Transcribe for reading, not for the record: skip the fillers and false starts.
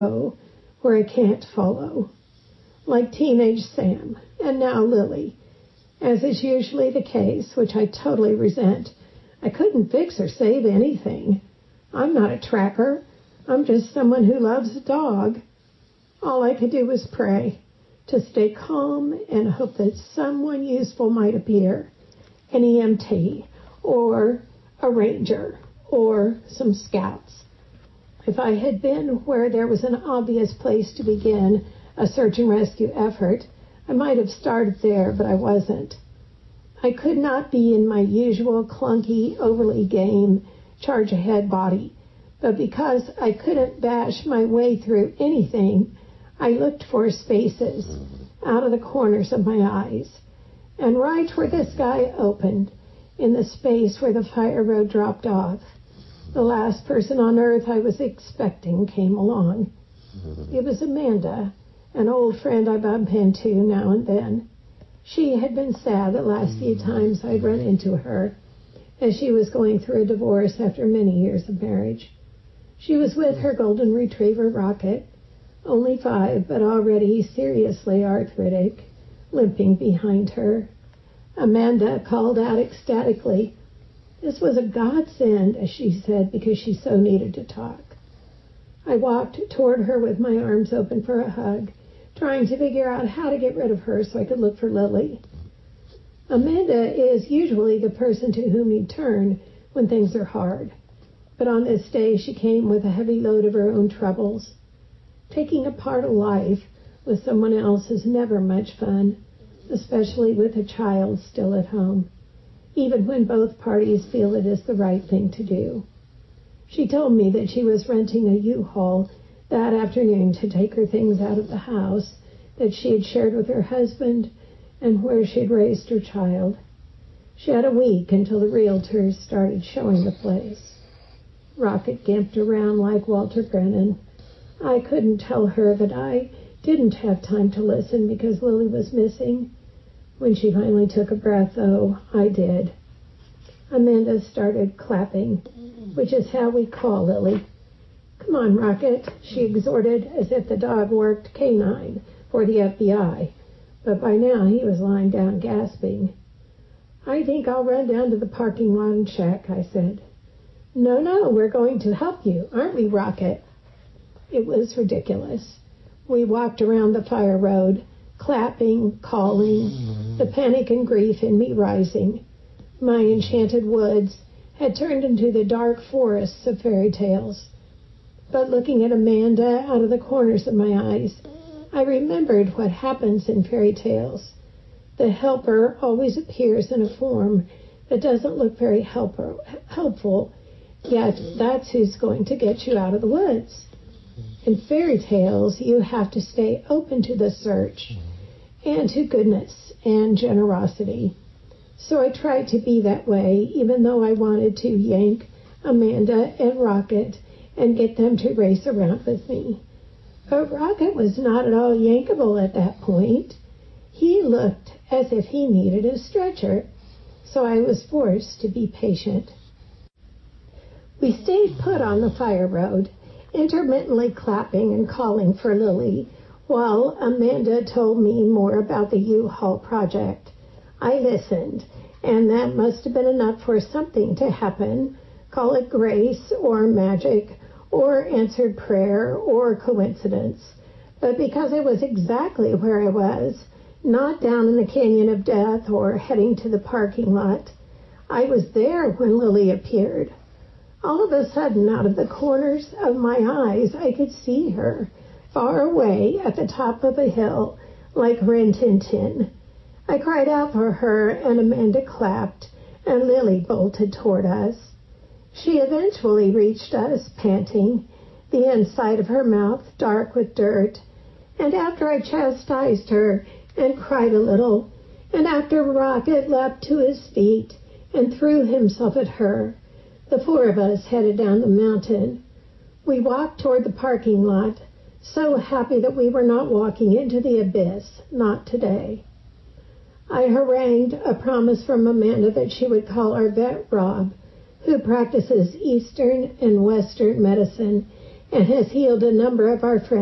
where I can't follow, like teenage Sam, and now Lily. As is usually the case, which I totally resent, I couldn't fix or save anything. I'm not a tracker. I'm just someone who loves a dog. All I could do was pray, to stay calm and hope that someone useful might appear, an EMT, or a ranger, or some scouts. If I had been where there was an obvious place to begin a search and rescue effort, I might have started there, but I wasn't. I could not be in my usual clunky, overly game, charge-ahead body, but because I couldn't bash my way through anything, I looked for spaces out of the corners of my eyes, and right where the sky opened, in the space where the fire road dropped off, the last person on earth I was expecting came along. It was Amanda, an old friend I bump into now and then. She had been sad the last few times I'd run into her, as she was going through a divorce after many years of marriage. She was with her golden retriever, Rocket, only 5, but already seriously arthritic, limping behind her. Amanda called out ecstatically. This was a godsend, as she said, because she so needed to talk. I walked toward her with my arms open for a hug, trying to figure out how to get rid of her so I could look for Lily. Amanda is usually the person to whom you turn when things are hard, but on this day she came with a heavy load of her own troubles. Taking a part of life with someone else is never much fun, especially with a child still at home, even when both parties feel it is the right thing to do. She told me that she was renting a U-Haul that afternoon to take her things out of the house that she had shared with her husband and where she had raised her child. She had a week until the realtors started showing the place. Rocket gimped around like Walter Brennan. I couldn't tell her that I didn't have time to listen because Lily was missing. When she finally took a breath, though, I did. Amanda started clapping, which is how we call Lily. Come on, Rocket, she exhorted as if the dog worked canine for the FBI, but by now he was lying down gasping. I think I'll run down to the parking lot and check, I said. No, we're going to help you, aren't we, Rocket? It was ridiculous. We walked around the fire road, clapping, calling, the panic and grief in me rising. My enchanted woods had turned into the dark forests of fairy tales. But looking at Amanda out of the corners of my eyes, I remembered what happens in fairy tales. The helper always appears in a form that doesn't look very helpful, yet that's who's going to get you out of the woods. In fairy tales, you have to stay open to the search and to goodness and generosity. So I tried to be that way, even though I wanted to yank Amanda and Rocket and get them to race around with me. But Rocket was not at all yankable at that point. He looked as if he needed a stretcher, so I was forced to be patient. We stayed put on the fire road, intermittently clapping and calling for Lily, while Amanda told me more about the U-Haul project. I listened, and that must have been enough for something to happen, call it grace or magic or answered prayer or coincidence. But because I was exactly where I was, not down in the canyon of death or heading to the parking lot, I was there when Lily appeared. All of a sudden, out of the corners of my eyes, I could see her, far away at the top of a hill, like Rin Tin Tin. I cried out for her, and Amanda clapped, and Lily bolted toward us. She eventually reached us, panting, the inside of her mouth dark with dirt, and after I chastised her and cried a little, and after Rocket leapt to his feet and threw himself at her, the 4 of us headed down the mountain. We walked toward the parking lot, so happy that we were not walking into the abyss, not today. I harangued a promise from Amanda that she would call our vet, Rob, who practices Eastern and Western medicine and has healed a number of arthritis.